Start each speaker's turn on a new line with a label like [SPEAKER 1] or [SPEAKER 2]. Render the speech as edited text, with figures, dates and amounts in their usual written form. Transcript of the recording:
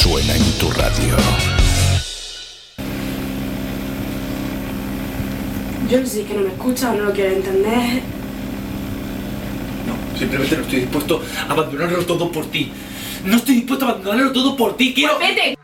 [SPEAKER 1] suena en tu radio.
[SPEAKER 2] Yo no sé si es que no me escucha o no lo quiere entender.
[SPEAKER 3] No, simplemente no estoy dispuesto a abandonarlo todo por ti. No estoy dispuesto a abandonarlo todo por ti. Quiero...
[SPEAKER 2] ¡Pues vete!